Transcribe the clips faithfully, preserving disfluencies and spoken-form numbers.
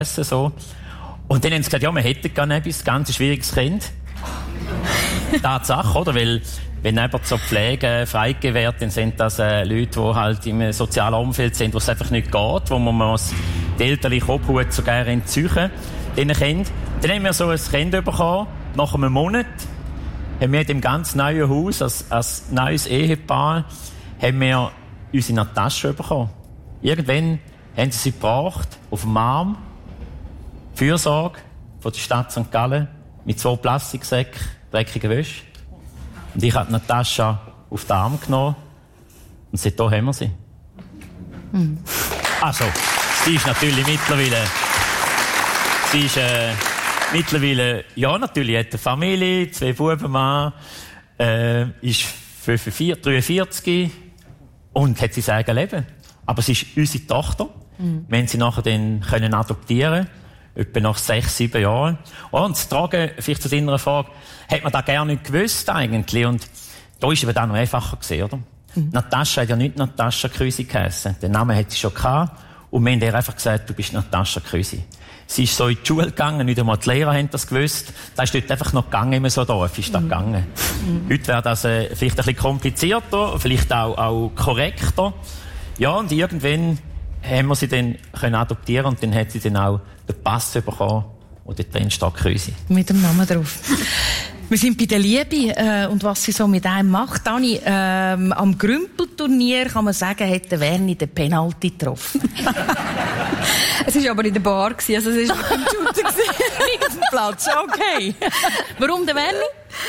so. Und dann haben sie gesagt, ja, wir hätten gerne etwas, ganz ein schwieriges Kind. Tatsache, oder? Weil, wenn jemand zur Pflege freigegeben wird, dann sind das äh, Leute, die halt im sozialen Umfeld sind, wo es einfach nicht geht, wo man muss die elterliche Obhut sogar entziehen, diesen Kind. Dann haben wir so ein Kind bekommen, nach einem Monat, haben wir in dem ganz neuen Haus, als, als neues Ehepaar, haben wir unsere Natascha bekommen. Irgendwann haben sie sie gebracht, auf dem Arm, Fürsorge von der Stadt Sankt Gallen, mit zwei Plastiksäcken, dreckiger Wäsche. Und ich habe Natascha auf den Arm genommen und seitdem haben wir sie. Mhm. Also, sie ist natürlich mittlerweile, sie ist äh, mittlerweile, ja natürlich, hat eine Familie, zwei Buben, Mann, äh, ist fünfundvierzig, dreiundvierzig und hat sein eigenes Leben. Aber sie ist unsere Tochter. Mhm. Wir haben sie nachher dann können adoptieren, etwa nach sechs, sieben Jahren. Und zu tragen, vielleicht zu deiner Frage, hat man das gerne nicht gewusst eigentlich. Und da ist eben das noch einfacher gewesen, oder? Mhm. Natascha hat ja nicht Natascha Krüsi geheissen. Den Namen hat sie schon gehabt. Und wir haben ihr einfach gesagt, du bist Natascha Krüsi. Sie ist so in die Schule gegangen, nicht einmal die Lehrer haben das gewusst. Das ist dort einfach noch gegangen, immer so Dorf ist das mhm. gegangen. Mhm. Heute wäre das äh, vielleicht ein bisschen komplizierter, vielleicht auch, auch korrekter. Ja, und irgendwann haben wir sie dann können adoptieren und dann hat sie dann auch den Pass bekommen und dort drin steht Krüsi. Mit dem Namen drauf. Wir sind bei der Liebe äh, und was sie so mit einem macht. Dani, ähm, am Grümpelturnier kann man sagen, hat der Werni den Penalty getroffen. Es war aber in der Bar, also es war beim Shooter. Nicht auf dem Platz, okay. Warum der Werni?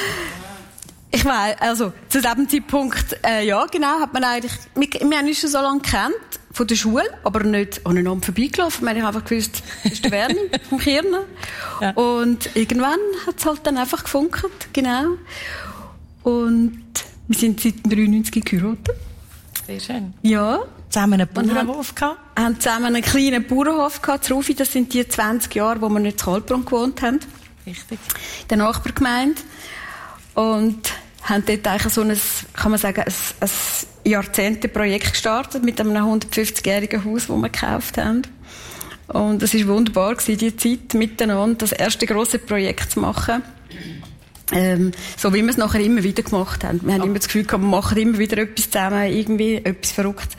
Ich weiss, also zu diesem Zeitpunkt, äh, ja genau, hat man eigentlich, wir, wir haben uns schon so lange gekannt, von der Schule, aber nicht aneinander vorbeigelaufen. Wir haben einfach gewusst, das ist der Werni vom Kirnen. Ja. Und irgendwann hat es halt dann einfach gefunkelt, genau. Und wir sind seit dreiundneunzig geheiratet. Sehr schön. Ja. Zusammen einen Bauernhof gehabt? Wir haben zusammen einen kleinen Bauernhof gehabt, zu Rufi. Das sind die zwanzig Jahre, wo wir nicht zu Kaltbrunn gewohnt haben. Richtig. In der Nachbargemeinde. Und haben dort eigentlich so ein, kann man sagen, ein, ein Jahrzehnte-Projekt gestartet mit einem hundertfünfzigjährigen Haus, das wir gekauft haben. Und es war wunderbar gewesen, die Zeit miteinander, das erste grosse Projekt zu machen. Ähm, so wie wir es nachher immer wieder gemacht haben. Wir haben immer das Gefühl gehabt, wir machen immer wieder etwas zusammen, irgendwie etwas verrückt.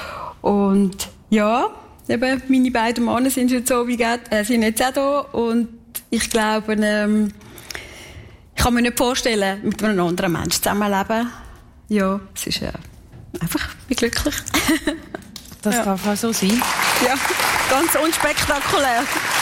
Und ja, eben, meine beiden Männer sind heute so wie geht, äh, sind jetzt auch da. Und ich glaube, ähm, ich kann mir nicht vorstellen, mit einem anderen Menschen zusammenleben. Ja, es ist äh, einfach wie glücklich. Das ja. Darf auch so sein. Ja, ganz unspektakulär.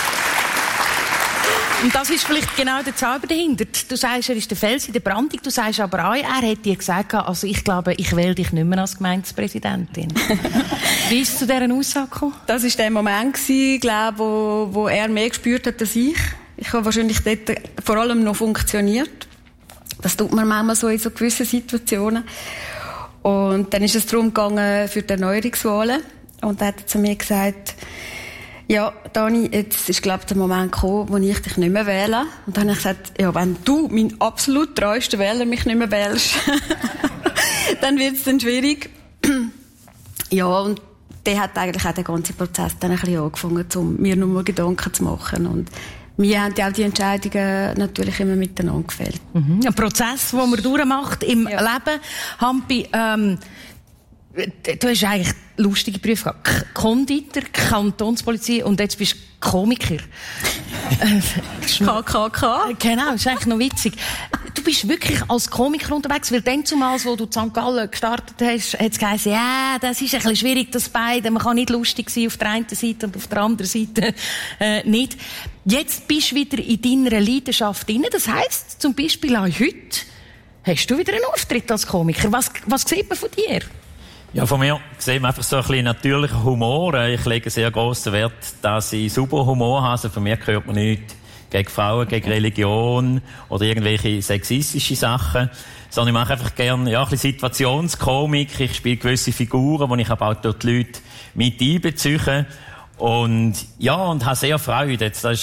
Und das ist vielleicht genau der Zauber dahinter. Du sagst, er ist der Fels in der Brandung. Du sagst aber auch, er hat dir gesagt, also ich glaube, ich wähle dich nicht mehr als Gemeindepräsidentin. Wie ist es zu dieser Aussage gekommen? Das war der Moment, glaube, wo, wo er mehr gespürt hat als ich. Ich habe wahrscheinlich dort vor allem noch funktioniert. Das tut man manchmal so in so gewissen Situationen. Und dann ist es darum gegangen für die Erneuerungswahlen. Und da hat er zu mir gesagt, ja, Dani, jetzt ist, glaube ich, der Moment gekommen, wo ich dich nicht mehr wähle. Und dann habe ich gesagt, ja, wenn du, mein absolut treuester Wähler, mich nicht mehr wählst, dann wird es dann schwierig. Ja, und der hat eigentlich auch den ganzen Prozess dann ein bisschen angefangen, um mir nur mal Gedanken zu machen. Und wir haben ja auch die Entscheidungen natürlich immer miteinander gefällt. Mhm. Ein Prozess, den man durchmacht im ja. Leben. Hampi, ähm, du hast eigentlich lustige Berufe gehabt. Konditor, Kantonspolizei und jetzt bist du Komiker. K K K. Genau, ist eigentlich noch witzig. Du bist wirklich als Komiker unterwegs, weil dann zumal, wo du in Sankt Gallen gestartet hast, hat es geheißen, ja, das ist ein bisschen schwierig, das beide. Man kann nicht lustig sein auf der einen Seite und auf der anderen Seite äh, nicht. Jetzt bist du wieder in deiner Leidenschaft drin. Das heisst, zum Beispiel auch heute hast du wieder einen Auftritt als Komiker. Was, was sieht man von dir? Ja, von mir sehen wir einfach so ein bisschen natürlicher Humor. Ich lege sehr grossen Wert, dass ich super Humor habe. Also von mir hört man nichts gegen Frauen, gegen Religion oder irgendwelche sexistische Sachen. Sondern ich mache einfach gerne, ja, ein bisschen Situationskomik. Ich spiele gewisse Figuren, wo ich aber auch dort die Leute mit einbeziehe. Und, ja, und habe sehr Freude. Jetzt, das ist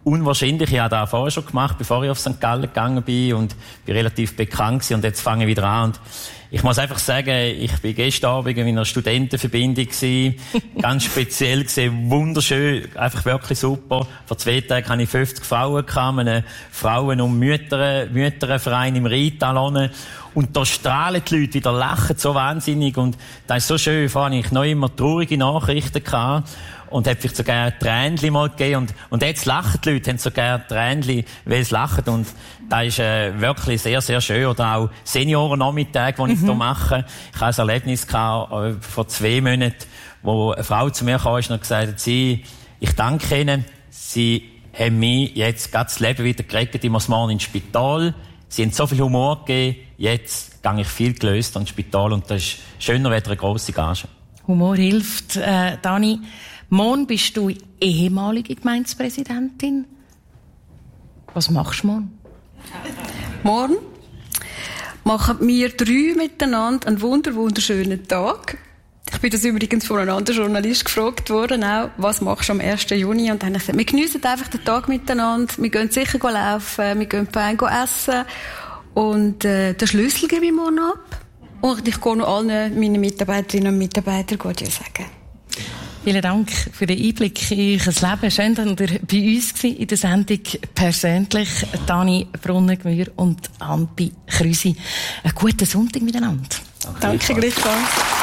unwahrscheinlich. Ich habe das vorher schon gemacht, bevor ich auf Sankt Gallen gegangen bin und bin relativ bekannt gewesen und jetzt fange ich wieder an. Und ich muss einfach sagen, ich bin gestern Abend in einer Studentenverbindung gewesen, ganz speziell gewesen, wunderschön, einfach wirklich super. Vor zwei Tagen hatte ich fünfzig Frauen gehabt, einen Frauen- und Mütter, Mütterverein im Rheintal. Und da strahlen die Leute wieder, lachen so wahnsinnig und das ist so schön. Vorhin hatte ich noch immer traurige Nachrichten gehabt. Und hat vielleicht sogar ein Tränchen mal gegeben. Und, und jetzt lachen die Leute, haben sogar ein Tränchen, weil sie lachen. Und das ist äh, wirklich sehr, sehr schön. Oder auch Seniorennachmittage, die mhm. ich hier mache. Ich hatte ein Erlebnis gehabt, äh, vor zwei Monaten, wo eine Frau zu mir kam und gesagt hat, sie, ich danke Ihnen, Sie haben mir jetzt gerade das Leben wieder gerettet. Ich muss morgen ins Spital. Sie haben so viel Humor gegeben. Jetzt gehe ich viel gelöst ins Spital. Und das ist schöner als eine grosse Gage. Humor hilft, äh, Dani. Morgen bist du ehemalige Gemeindepräsidentin. Was machst du morgen? Morgen machen wir drei miteinander einen wunder wunderschönen Tag. Ich bin das übrigens von einem anderen Journalist gefragt worden, auch, was machst du am ersten Juni? Und dann habe ich gesagt, wir geniessen einfach den Tag miteinander. Wir gehen sicher laufen, wir gehen fein essen. Und äh, den Schlüssel gebe ich morgen ab. Und ich gehe noch allen meinen Mitarbeiterinnen und Mitarbeitern Gott sagen. Vielen Dank für den Einblick in euer Leben. Schön, dass ihr bei uns in der Sendung persönlich. Dani Brunnengemühr und Anpi Krüsi. Einen guten Sonntag miteinander. Danke, Danke gleichfalls.